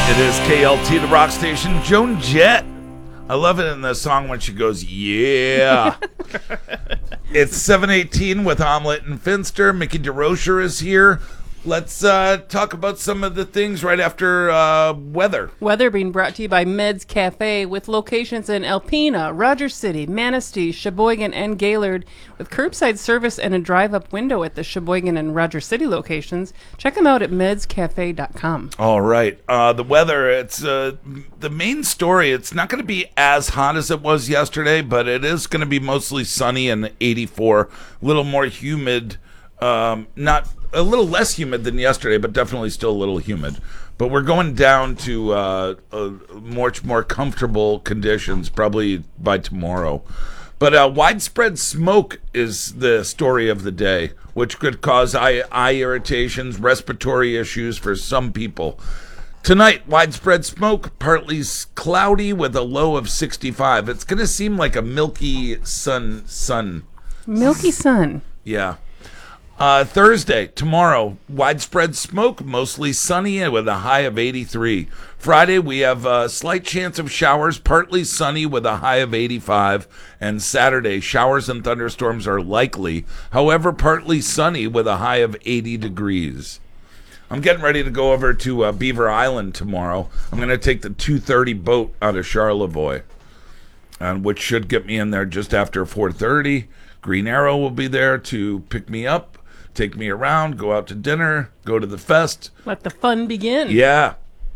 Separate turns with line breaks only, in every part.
It is KLT, the rock station. Joan Jett. I love it in the song when she goes, yeah. It's 7:18 with Omelette and Finster. Mickey DeRocher is here. Let's talk about some of the things right after weather.
Weather being brought to you by Meds Cafe with locations in Alpena, Rogers City, Manistee, Sheboygan, and Gaylord with curbside service and a drive-up window at the Sheboygan and Rogers City locations. Check them out at medscafe.com.
All right. The weather, it's the main story. It's not going to be as hot as it was yesterday, but it is going to be mostly sunny and 84, a little more humid. Not a little less humid than yesterday, but definitely still a little humid. But we're going down to much more comfortable conditions probably by tomorrow. But widespread smoke is the story of the day, which could cause eye irritations, respiratory issues for some people. Tonight, widespread smoke, partly cloudy with a low of 65. It's going to seem like a milky sun.
Milky sun.
Yeah. Thursday, tomorrow, widespread smoke, mostly sunny with a high of 83. Friday, we have a slight chance of showers, partly sunny with a high of 85. And Saturday, showers and thunderstorms are likely, however, partly sunny with a high of 80 degrees. I'm getting ready to go over to Beaver Island tomorrow. I'm going to take the 2:30 boat out of Charlevoix, which should get me in there just after 4:30. Green Arrow will be there to pick me up, take me around, go out to dinner, go to the fest.
Let the fun begin.
Yeah.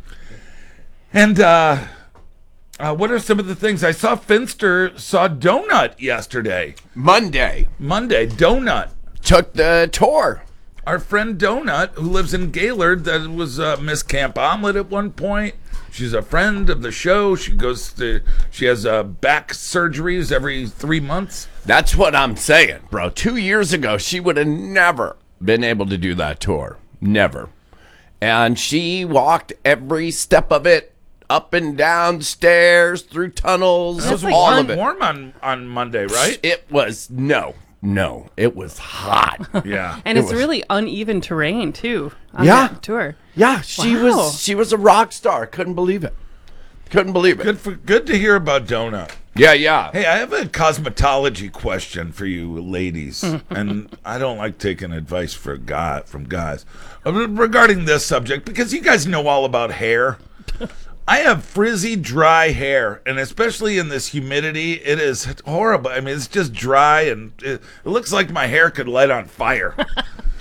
And what are some of the things? I saw Finster saw Donut yesterday.
Monday,
Donut.
took the tour.
Our friend Donut, who lives in Gaylord, that was Miss Camp Omelet at one point. She's a friend of the show. She has back surgeries every 3 months.
That's what I'm saying, bro. 2 years ago, she would have never been able to do that tour. Never. And she walked every step of it, up and down stairs, through tunnels,
It was
like
all of it.
warm on Monday, right?
It was, no, it was hot.
Yeah.
And it's
was-
really uneven terrain, too, on
Yeah.
that tour.
Yeah, she
Wow.
was a rock star. Couldn't believe it.
Good to hear about Donut.
Yeah.
Hey, I have a cosmetology question for you ladies, and I don't like taking advice from guys regarding this subject because you guys know all about hair. I have frizzy, dry hair, and especially in this humidity, it is horrible. I mean, it's just dry, and it looks like my hair could light on fire.